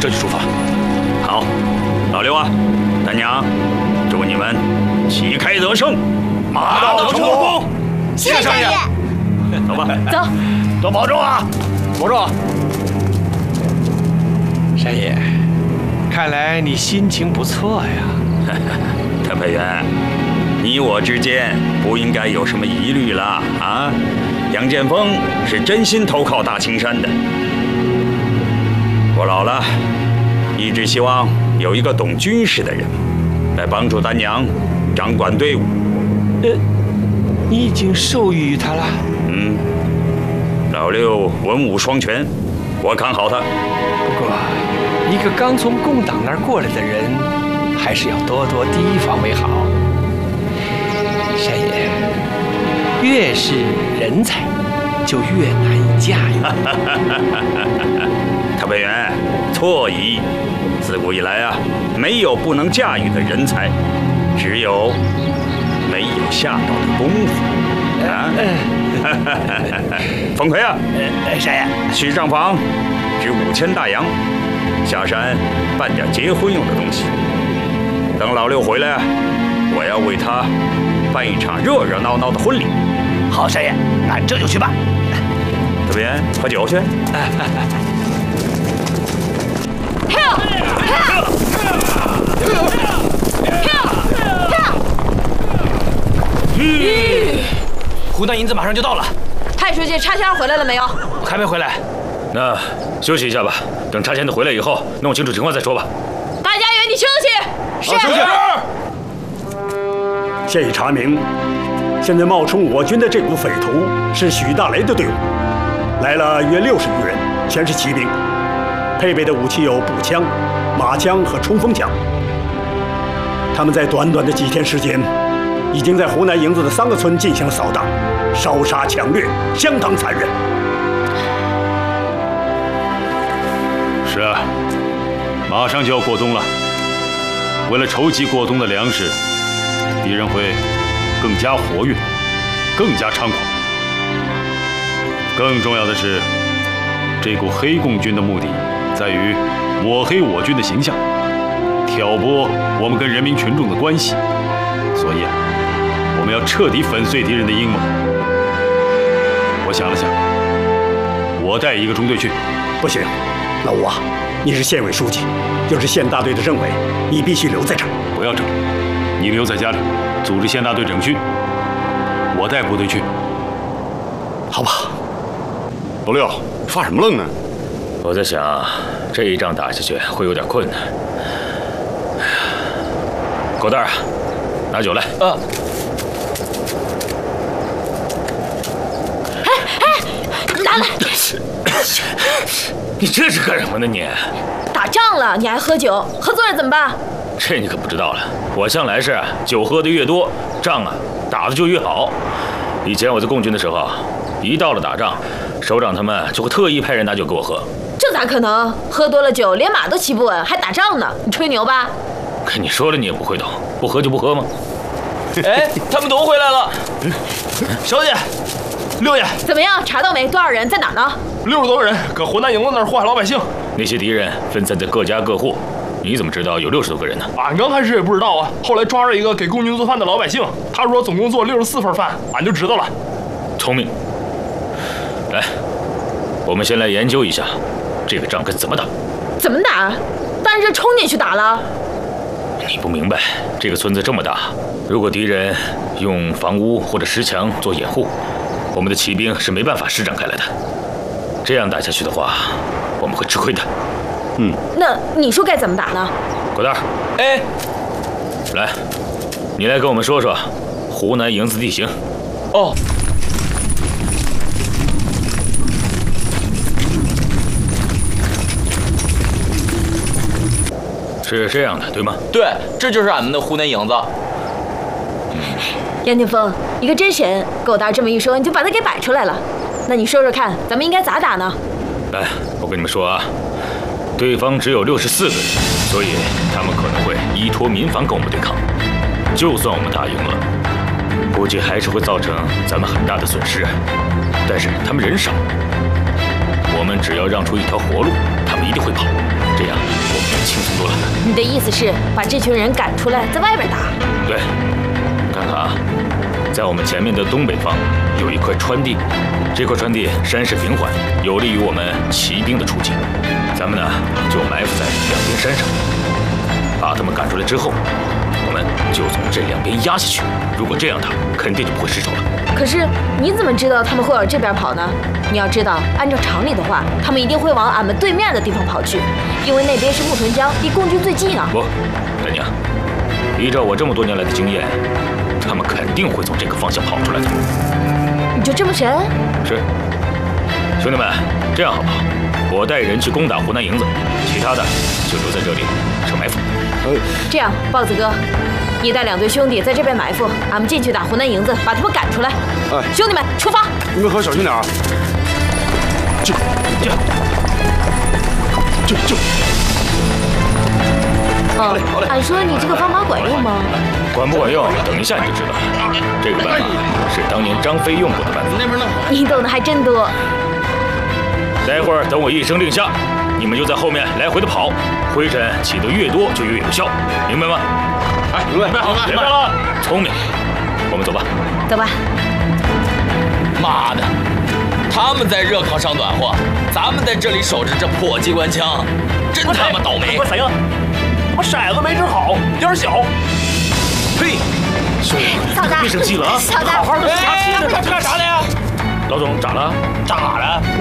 这就出发。 好，老六啊，丹娘，祝你们旗开得胜，马到成功。 谢谢少爷。 走吧， 走， 多保重啊， 保重。山野，看来你心情不错呀。 陈培元，你我之间不应该有什么疑虑了啊！杨剑锋是真心投靠大青山的。我老了，一直希望有一个懂军事的人来帮助丹娘掌管队伍。 你已经授予他了？ 老六文武双全，我看好他。 不过，一个刚从共党那儿过来的人，还是要多多提防为好。山野，越是人才，就越难以驾驭。 特派员，错疑。自古以来啊，没有不能驾驭的人才，只有没有下到的功夫啊。冯奎啊， 山爷， 去账房值5000大洋，下山办点结婚用的东西。等老六回来，我要为他办一场热热闹闹的婚礼。 好，山爷，俺这就去办。 特派员，喝酒去。 湖南银子马上就到了。 太书记，插签回来了没有？ 还没回来。 那休息一下吧，等查签的回来以后，弄清楚情况再说吧。 大家原地休息。 是。 现已查明，现在冒充我军的这股匪徒是许大雷的队伍，来了约60余人，全是骑兵，配备的武器有步枪、马枪和冲锋枪。他们在短短的几天时间，已经在湖南营子的3个村进行了扫荡，烧杀抢掠，相当残忍。 是啊，马上就要过冬了。为了筹集过冬的粮食，敌人会更加活跃，更加猖狂。更重要的是，这股黑共军的目的在于抹黑我军的形象，挑拨我们跟人民群众的关系。所以啊，我们要彻底粉碎敌人的阴谋。我想了想，我带一个中队去。 不行，老吴啊，你是县委书记，又是县大队的政委，你必须留在这儿。 不要整，你留在家里，组织县大队整训。我带部队去。 好吧。 老六，发什么愣呢？ 我在想，这一仗打下去会有点困难。哎呀，狗蛋儿，拿酒来。 拿来！ 你这是干什么呢你？ 打仗了，你还喝酒，喝醉了怎么办？ 这你可不知道了。我向来是酒喝的越多，仗啊打的就越好。以前我在共军的时候，一到了打仗，首长他们就会特意派人拿酒给我喝。 这咋可能？喝多了酒，连马都骑不稳，还打仗呢？你吹牛吧？ 跟你说了，你也不会懂，不喝就不喝吗？ 哎，他们都回来了。小姐，六爷， 怎么样？查到没？多少人？在哪呢 ？60多个人，搁湖南营子那儿祸害老百姓。 那些敌人分散在各家各户，你怎么知道有60多个人呢？ 俺刚开始也不知道啊，后来抓着一个给共军做饭的老百姓，他说总共做64份饭，俺就知道了。 聪明。来，我们先来研究一下这个仗该怎么打。 怎么打？当然是冲进去打了。 你不明白，这个村子这么大，如果敌人用房屋或者石墙做掩护，我们的骑兵是没办法施展开来的。这样打下去的话，我们会吃亏的。 那你说该怎么打呢？ 狗蛋儿， 哎， 来，你来跟我们说说湖南营子地形。 哦。 是这样的，对吗？ 对，这就是俺们的湖南营子。 杨霆锋，一个真神，狗蛋这么一说，你就把他给摆出来了。那你说说看，咱们应该咋打呢？ 来，我跟你们说啊，对方只有64个人，所以他们可能会依托民防跟我们对抗。就算我们打赢了，估计还是会造成咱们很大的损失。但是他们人少，我们只要让出一条活路，他们他们一定会跑，这样我们就轻松多了。 你的意思是把这群人赶出来，在外边打？ 对，看看啊，在我们前面的东北方有一块川地，这块川地山势平缓，有利于我们骑兵的出击。咱们呢就埋伏在两边山上，把他们赶出来之后，我们就从这两边压下去。如果这样打，肯定就不会失手了。 可是你怎么知道他们会往这边跑呢？你要知道，按照常理的话，他们一定会往俺们对面的地方跑去，因为那边是木屯江，离共军最近啊。 不，大娘，依照我这么多年来的经验，他们肯定会从这个方向跑出来的。 你就这么神？ 是。兄弟们，这样好不好？我带人去攻打湖南营子，其他的就留在这里设埋伏。 这样，豹子哥，你带2队兄弟在这边埋伏，俺们进去打湖南营子，把他们赶出来。 哎， 兄弟们，出发！ 你们可小心点啊！就。 哦，俺说你这个方法管用吗？ 管不管用，等一下你就知道了。这个办法是当年张飞用过的办法。 你懂得还真多。 待会儿等我一声令下，你们就在后面来回的跑，灰尘起得越多就越有效，明白吗？ 哎，明白，好了， 明白了，聪明。我们走吧。 走吧。 妈的，他们在热炕上暖和，咱们在这里守着这破机关枪，真他妈倒霉！ 我谁呀？我骰子没掷好，有点小。 嘿，兄弟， 嫂子， 别生气了啊！ 嫂子， 好好的，干啥的呀？ 老总咋了？ 咋了？